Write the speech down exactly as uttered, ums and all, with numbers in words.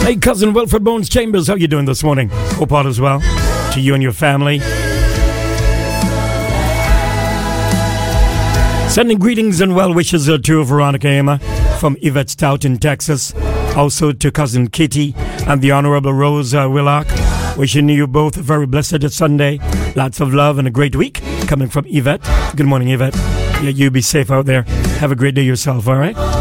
Hey, cousin Wilfred Bones Chambers, how you doing this morning? Hope all is well to you and your family. Sending greetings and well wishes to Veronica Emma from Yvette Stout in Texas. Also to cousin Kitty and the Honorable Rose uh, Willock. Wishing you both a very blessed Sunday. Lots of love and a great week coming from Yvette. Good morning, Yvette. Yeah, you be safe out there. Have a great day yourself, all right?